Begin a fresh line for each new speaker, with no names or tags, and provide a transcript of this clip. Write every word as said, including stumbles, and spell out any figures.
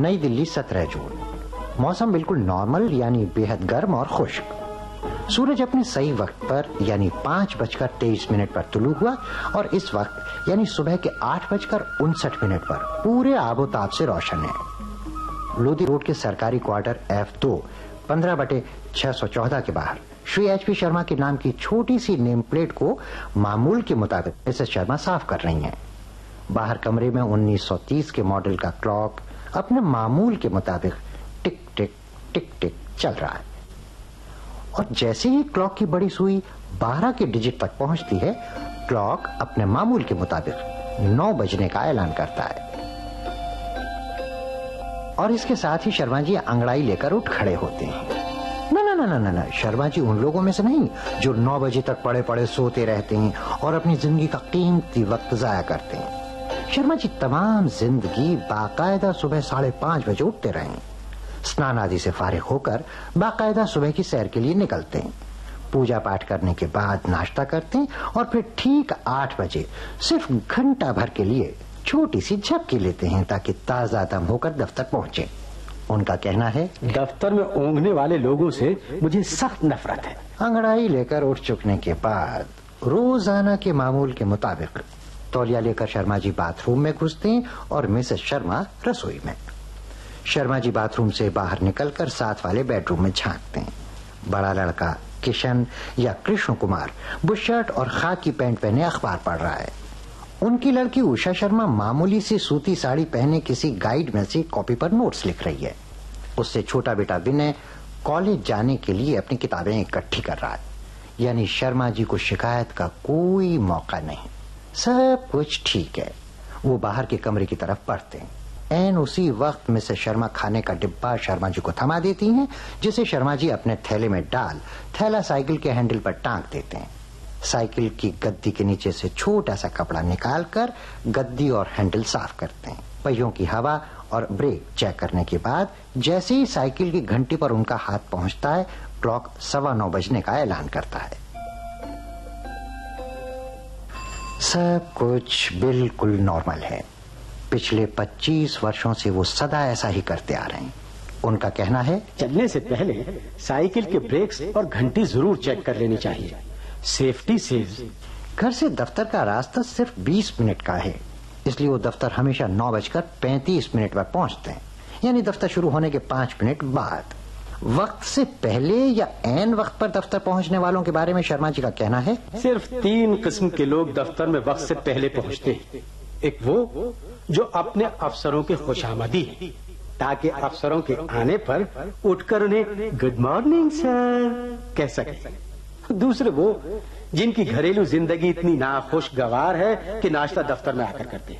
नई दिल्ली सत्रह जून। मौसम बिल्कुल नॉर्मल यानी बेहद गर्म और खुश्क। सूरज अपने सही वक्त पर यानी पांच बजकर तेईस मिनट पर तुलू हुआ और इस वक्त यानी सुबह के आठ बजकर उनसठ मिनट पर पूरे आबोताब से रोशन है। लोधी रोड के सरकारी क्वार्टर एफ दो पंद्रह बटे छह सौ चौदह के बाहर श्री एच पी शर्मा के नाम की छोटी सी नेम प्लेट को मामूल के मुताबिक मिसेस शर्मा साफ कर रही हैं। बाहर कमरे में उन्नीस सौ तीस के मॉडल का क्लॉक अपने मामूल के मुताबिक टिक टिक टिक टिक चल रहा है और जैसे ही क्लॉक की बड़ी सुई बारह के डिजिट तक पहुंचती है, क्लॉक अपने मामूल के मुताबिक नौ बजने का ऐलान करता है और इसके साथ ही शर्मा जी अंगड़ाई लेकर उठ खड़े होते हैं। ना ना ना ना ना शर्मा जी उन लोगों में से नहीं जो नौ बजे तक पड़े पड़े सोते रहते हैं और अपनी जिंदगी का कीमती वक्त जाया करते हैं। शर्मा जी तमाम जिंदगी बाकायदा सुबह साढ़े पांच बजे उठते रहे, स्नान आदि से फारिग होकर बाकायदा सुबह की सैर के लिए निकलते हैं, पूजा पाठ करने के बाद नाश्ता करते हैं और फिर ठीक आठ बजे सिर्फ घंटा भर के लिए छोटी सी झपकी लेते हैं ताकि ताजा दम होकर दफ्तर पहुंचे। उनका कहना है,
दफ्तर में ऊँघने वाले लोगों से मुझे सख्त नफरत है।
अंगड़ाई लेकर उठ चुकने के बाद रोजाना के मामूल के मुताबिक तौलिया लेकर शर्मा जी बाथरूम में घुसते हैं और मिसेस शर्मा रसोई में। शर्मा जी बाथरूम से बाहर निकलकर साथ वाले बेडरूम में झांकते हैं। बड़ा लड़का किशन या कृष्ण कुमार बुशर्ट और खाकी पैंट पहने अखबार पढ़ रहा है। उनकी लड़की उषा शर्मा मामूली सी सूती साड़ी पहने किसी गाइड में से कॉपी पर नोट्स लिख रही है। उससे छोटा बेटा विनय कॉलेज जाने के लिए अपनी किताबें इकट्ठी कर रहा है। यानी शर्मा जी को शिकायत का कोई मौका नहीं, सब कुछ ठीक है। वो बाहर के कमरे की तरफ बढ़ते हैं। एन उसी वक्त मिसेस शर्मा खाने का डिब्बा शर्मा जी को थमा देती हैं, जिसे शर्मा जी अपने थैले में डाल थैला साइकिल के हैंडल पर टांग देते हैं। साइकिल की गद्दी के नीचे से छोटा सा कपड़ा निकालकर गद्दी और हैंडल साफ करते हैं। पहियों की हवा और ब्रेक चेक करने के बाद जैसे ही साइकिल की घंटी पर उनका हाथ पहुंचता है, क्लॉक सवा नौ बजने का ऐलान करता है। सब कुछ बिल्कुल नॉर्मल है। पिछले पच्चीस वर्षों से वो सदा ऐसा ही करते आ रहे हैं। उनका कहना है,
चलने से पहले साइकिल के ब्रेक्स और घंटी जरूर चेक कर लेनी चाहिए। सेफ्टी से
घर से दफ्तर का रास्ता सिर्फ बीस मिनट का है, इसलिए वो दफ्तर हमेशा नौ बजकर पैंतीस मिनट पर पहुंचते हैं, यानी दफ्तर शुरू होने के पांच मिनट बाद। वक्त से पहले या एन वक्त पर दफ्तर पहुंचने वालों के बारे में शर्मा जी का कहना है,
सिर्फ तीन किस्म के लोग दफ्तर में वक्त से पहले पहुंचते हैं। एक वो जो अपने अफसरों के खुशामदी है ताकि अफसरों के आने पर उठकर उन्हें गुड मॉर्निंग सर कह सके। दूसरे वो जिनकी घरेलू जिंदगी इतनी नाखुशगवार है कि नाश्ता दफ्तर में आकर करते हैं।